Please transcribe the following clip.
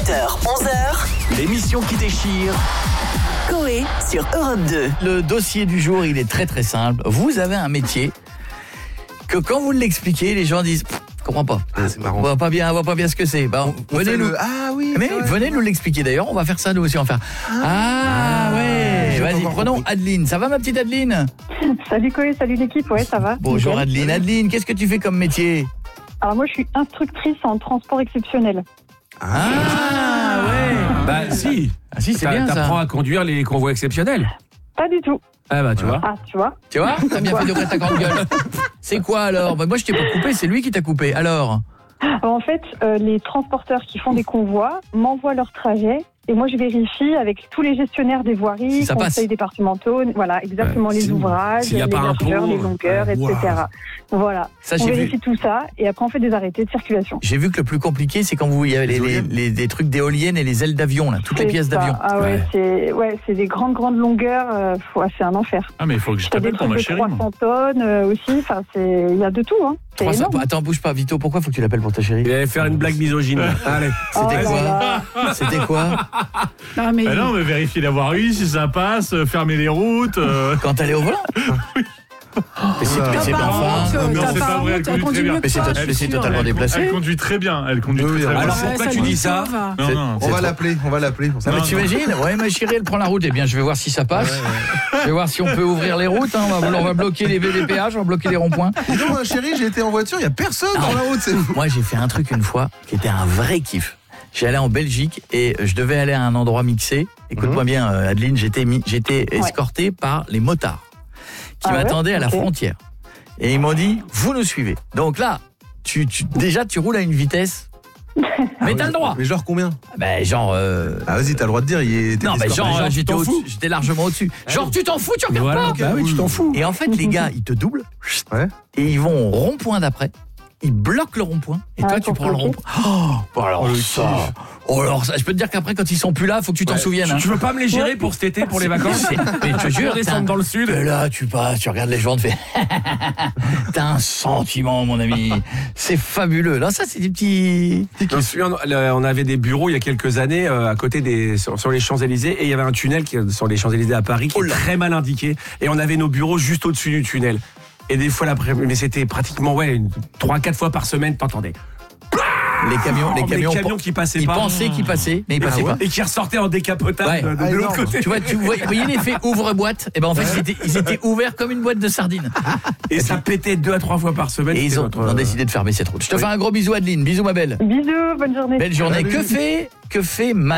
8h, 11h, l'émission qui déchire. Coé sur Europe 2. Le dossier du jour, il est très très simple. Vous avez un métier que quand vous l'expliquez, les gens disent « je comprends pas, c'est marrant. on voit pas bien ce que c'est ». Ah oui. Mais venez nous l'expliquer d'ailleurs, on va faire ça nous aussi, on va faire ouais, vas-y, prenons Adeline. Ça va ma petite Adeline? Salut Coé, salut l'équipe, ouais ça va. Bonjour Adeline. Adeline, qu'est-ce que tu fais comme métier? Alors moi je suis instructrice en transport exceptionnel. Ah ouais. Bah si. Ah si, c'est bien ça. T'apprends à conduire les convois exceptionnels. Pas du tout. Ah bah tu vois. Ah tu vois. Tu vois, t'as bien fait d'ouvrir ta grande gueule. C'est quoi alors? Bah, moi je t'ai pas coupé, c'est lui qui t'a coupé. Alors En fait, les transporteurs qui font des convois m'envoient leur trajet et moi je vérifie avec tous les gestionnaires des voiries, Si ça conseils passe. départementaux, voilà exactement les ouvrages, s'il y a les pas un largeurs, pont, les longueurs, etc. Voilà. Ça, On j'ai vu. vérifie tout ça et après on fait des arrêtés de circulation. J'ai vu que le plus compliqué, c'est quand il y avait les trucs d'éoliennes et les ailes d'avion, là, toutes les C'est pièces ça. d'avion. Ah c'est des grandes longueurs. C'est un enfer. Ah mais il faut que je T'as des t'appelle pour trucs ma de chérie. moi. 300 tonnes aussi. Enfin il y a de tout. Hein. C'est 300 énorme. Attends, bouge pas, Vito, pourquoi faut que tu l'appelles pour ta chérie? Il allait faire une blague misogyne. Allez. C'était Oh quoi? là là. C'était quoi? Non mais Ah non, mais vérifier d'avoir eu, si ça passe, fermer les routes. Quand t'allais au volant? Mais c'est pas enfin. Non, c'est pas vrai, elle conduit très bien. Mais c'est totalement déplacé. Elle conduit très bien, elle conduit Oui, très bien. Alors pourquoi tu dis ça? Non, non. On va l'appeler pour ça. Non, mais Non, t'imagines? Ouais, ma chérie, elle prend la route. Eh bien, je vais voir si ça passe. Je vais voir si on peut ouvrir les routes. Hein. On va bloquer les péages, on va bloquer les ronds-points. Et donc, chérie, j'ai été en voiture, il y a personne dans la route. Moi, j'ai fait un truc une fois qui était un vrai kiff. J'allais en Belgique et je devais aller à un endroit mixé. Écoute-moi bien, Adeline, j'étais escorté par les motards qui m'attendaient à la frontière. Et ils m'ont dit, vous nous suivez. Donc là, déjà, tu roules à une vitesse, mais t'as le droit. Mais genre combien? Ben, genre... Ah vas-y, t'as le droit de dire, Non, mais genre, tu t'en fous. j'étais largement au-dessus. Genre, tu t'en fous, tu regardes Voilà. pas. Bah oui, tu t'en fous. Et en fait, les gars, ils te doublent Ouais. et ils vont au rond-point d'après. Ils bloquent le rond-point et toi, tu pour prends le bloquer. rond-point. Alors ça, je peux te dire qu'après, quand ils sont plus là, faut que tu t'en souviennes. Hein. Tu veux pas me les gérer pour cet été, pour les vacances? Mais je te jure, Descendre dans le sud. Et là, tu passes, tu regardes les gens, tu fais... T'as un sentiment, mon ami. C'est fabuleux. Là, ça, c'est des petits... Je me souviens, on avait des bureaux il y a quelques années à côté sur les Champs-Élysées et il y avait un tunnel sur les Champs-Élysées à Paris qui est très mal indiqué et on avait nos bureaux juste au-dessus du tunnel. Et des fois l'après-midi, mais c'était pratiquement 3-4 fois par semaine, t'entendais. Les camions qui passaient ils pas. pensaient qu'ils passaient, mais ils passaient pas. Et qui ressortaient en décapotable Ouais. de l'autre énorme. côté. Tu voyais l'effet ouvre-boîte? Et ben en fait, ils étaient ouverts comme une boîte de sardines. Et ça pétait 2 à 3 fois par semaine. Et ils ont décidé de fermer cette route. Je te fais un gros bisou, Adeline. Bisous, ma belle. bisous, bonne journée. Belle journée. Salut. Que fait